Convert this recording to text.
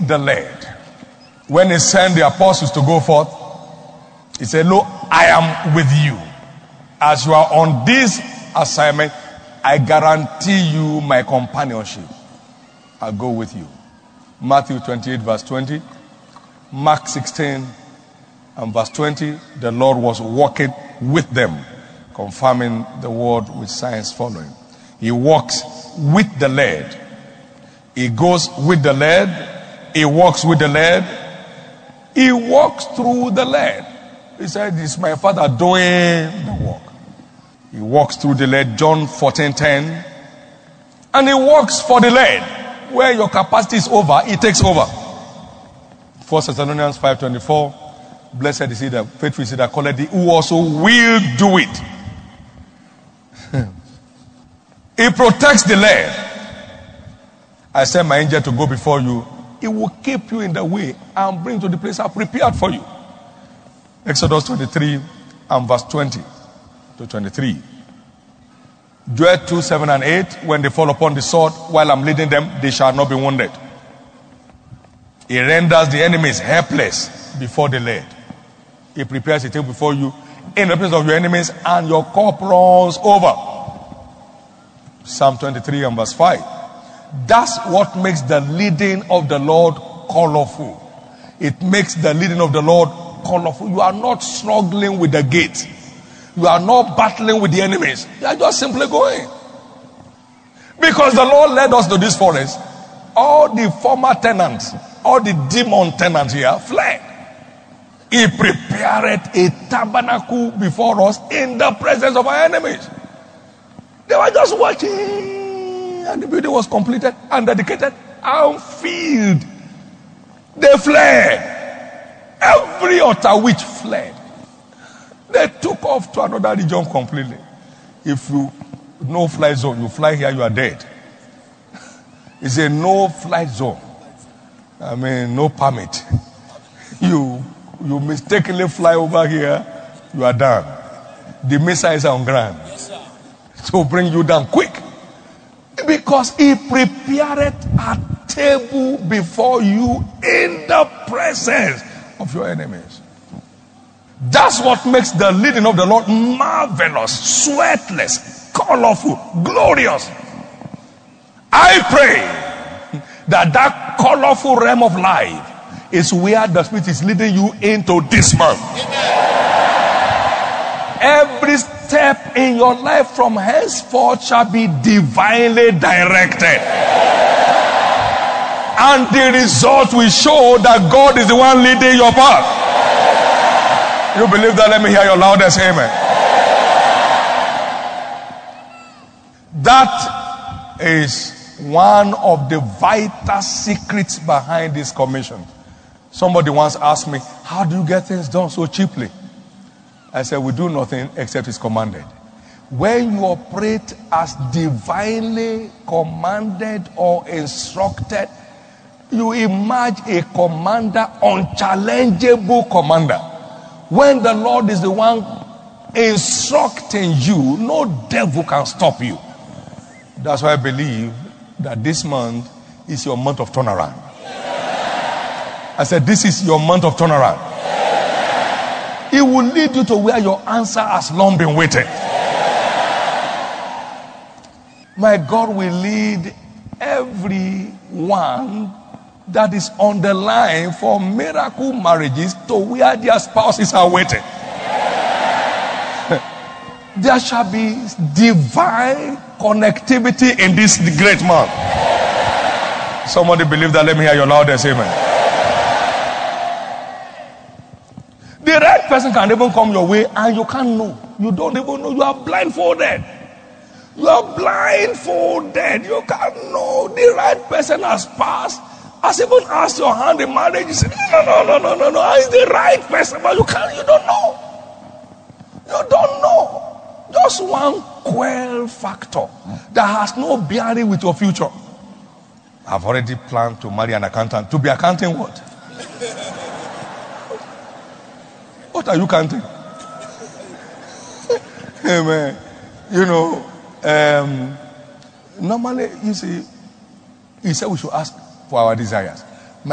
the Lord. When he sent the apostles to go forth, he said, "Lo, I am with you. As you are on this assignment, I guarantee you my companionship. I'll go with you." Matthew 28 verse 20. Mark 16 and verse 20. The Lord was walking with them, confirming the word with signs following. He walks with the Lord. He goes with the Lord. He walks with the Lord. He walks through the Lord. He said, "It's my Father doing the work." He walks through the Lord, John 14:10. And he walks for the Lord. Where your capacity is over, he takes over. 1 Thessalonians 5:24. Blessed is he that, faithful is he that calleth thee, who also will do it. He protects the Lord. "I send my angel to go before you. He will keep you in the way and bring to the place I prepared for you." Exodus 23 and verse 20 to 23. Joel 2:7 and 8. "When they fall upon the sword, while I'm leading them, they shall not be wounded." He renders the enemies helpless before the Lord. He prepares a table before you in the presence of your enemies, and your cup runs over. Psalm 23 and verse 5. That's what makes the leading of the Lord colorful. It makes the leading of the Lord colorful. You are not struggling with the gate. You are not battling with the enemies. You are just simply going. Because the Lord led us to this forest. All the former tenants, all the demon tenants here fled. He prepared a tabernacle before us in the presence of our enemies. They were just watching, and the building was completed and dedicated and filled. They fled. Every altar witch fled. They took off to another region completely. If you no fly zone, you fly here, you are dead. It's a no fly zone. I mean, no permit. You mistakenly fly over here, you are done. The missiles are on ground. To bring you down quick. Because he prepared a table before you in the presence of your enemies. That's what makes the leading of the Lord marvelous, sweatless, colorful, glorious. I pray that colorful realm of life is where the Spirit is leading you into this month. Every step in your life from henceforth shall be divinely directed. And the result will show that God is the one leading your path. You believe that? Let me hear your loudest amen. That is one of the vital secrets behind this commission. Somebody once asked me, "How do you get things done so cheaply?" I said, "We do nothing except it's commanded." When you operate as divinely commanded or instructed, you emerge a commander, unchallengeable commander. When the Lord is the one instructing you, no devil can stop you. That's why I believe that this month is your month of turnaround. I said, this is your month of turnaround. It will lead you to where your answer has long been waiting. My God will lead everyone that is on the line for miracle marriages to where their spouses are waiting. There shall be divine connectivity in this great month. Somebody believe that? Let me hear your loudest amen. The right person can even come your way and you can't know. You don't even know. You are blindfolded. You are blindfolded. You can't know. The right person has passed. Has even asked your hand in marriage. You say, no. It's the right person. But you don't know. You don't know. Just one quell factor that has no bearing with your future. I've already planned to marry an accountant. To be accounting what? What are you counting? Amen. Normally, you see, he said we should ask for our desires.